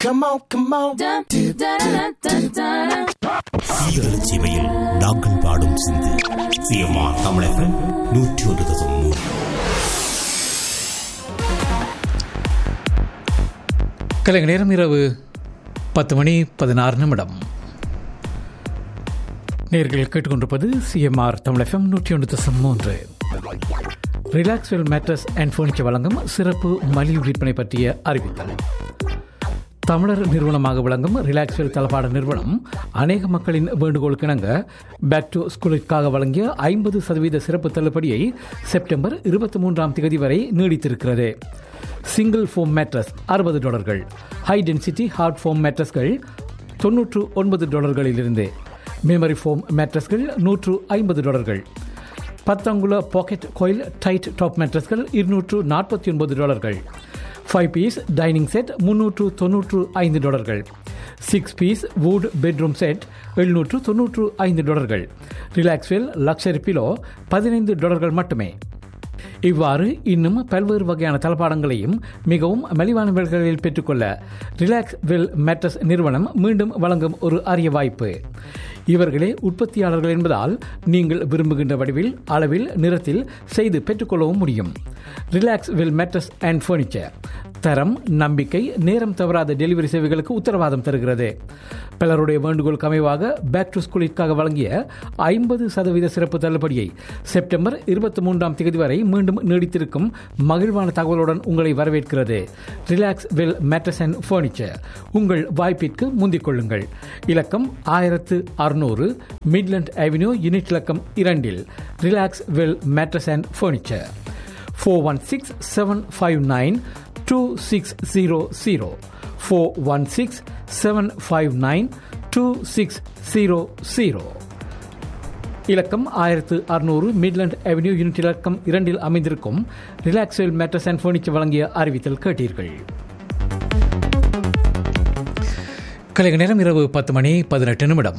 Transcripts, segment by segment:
சீமையில் நாங்கள் பாடும் சிந்து CMR Tamil FM 101.3. கலைஞர் நேரம் இரவு 10:16. நேர்கள் கேட்டுக்கொண்டிருப்பது CMR Tamil FM 101.3. Relaxwell mattress and furniture வழங்கும் சிறப்பு மலிவு விற்பனை பற்றிய அறிவித்தல். தமிழர் நிறுவனமாக விளங்கும் ரிலாக்ஸ்வெல் தளபாட நிறுவனம் அநேக மக்களின் வேண்டுகோளுக்கு இணங்க பேக் டு ஸ்கூலுக்காக வழங்கிய 50% சிறப்பு தள்ளுபடியை செப்டம்பர் 23 வரை நீடித்திருக்கிறது. Single foam mattress $60, high density heart foam மேட்ரஸ்கள் $99 memory foam மேட்ரஸ்கள் $150, 10 அங்குல பாக்கெட் கோயில் tight top மேட்ரஸ்கள் $249, 5 piece dining set $395, 6 piece would bedroom set $795, Relaxwell luxury below $15 மட்டுமே. இவ்வாறு இன்னும் பல்வேறு வகையான தளபாடங்களையும் மிகவும் மலிவான விலைகளில் பெற்றுக்கொள்ள ரிலாக்ஸ் வெல் மேட்ரஸ் நிறுவனம் மீண்டும் வழங்கும் ஒரு அரிய வாய்ப்பு. இவர்களே உற்பத்தியாளர்கள் என்பதால் நீங்கள் விரும்புகின்ற வடிவில், அளவில், நிறத்தில் செய்து பெற்றுக்கொள்ளவும் முடியும். Relax well mattress and furniture தரம், நம்பிக்கை, நேரம் தவறாத டெலிவரி சேவைகளுக்கு உத்தரவாதம் தருகிறது. பலருடைய வேண்டுகோளுக்கு அமைவாக பேக் டு ஸ்கூலிற்காக வழங்கிய 50% சிறப்பு தள்ளுபடியை செப்டம்பர் 23 வரை மீண்டும் நீடித்திருக்கும் மகிழ்வான தகவலுடன் உங்களை வரவேற்கிறது. Relax well mattress and furniture. உங்கள் வாய்ப்பிற்கு முந்திக் கொள்ளுங்கள். இலக்கம் 1600 மிட்லண்ட் அவென்யூ, யூனிட் இலக்கம் 2 relax well mattress and furniture. 416-759-2600 416-759-2600. இலக்கம் 1600 மிட்லண்ட் அவென்யூ, யூனிட் இலக்கம் 2 அமைந்திருக்கும் ரிலாக்ஸ்வெல் மேட்ரஸ் அண்ட் ஃபர்னிச்சர் வழங்கிய அறிவித்தல் கேட்டீர்கள். கலைஞர் நேரம் இரவு 10:18.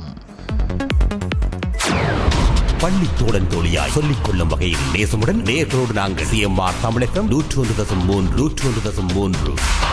பள்ளி தோழன் தோழியாய் சொல்லிக் கொள்ளும் வகையில் நேசமுடன் நேர்களோடு நாங்கள் சிஎம்ஆர் தமிழ் FM 101.3